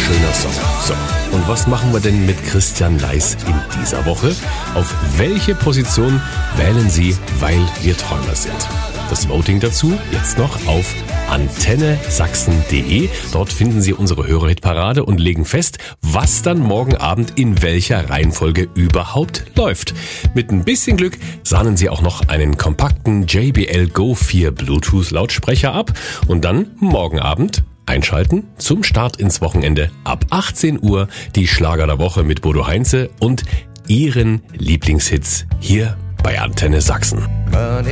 wunderschöner Song. So, und was machen wir denn mit Christian Leis in dieser Woche? Auf welche Position wählen Sie, weil wir Träumer sind? Das Voting dazu jetzt noch auf antennesachsen.de. Dort finden Sie unsere Hörerhitparade und legen fest, was dann morgen Abend in welcher Reihenfolge überhaupt läuft. Mit ein bisschen Glück sahnen Sie auch noch einen kompakten JBL Go 4 Bluetooth Lautsprecher ab und dann morgen Abend einschalten zum Start ins Wochenende ab 18 Uhr die Schlager der Woche mit Bodo Heinze und Ihren Lieblingshits hier bei Antenne Sachsen. Money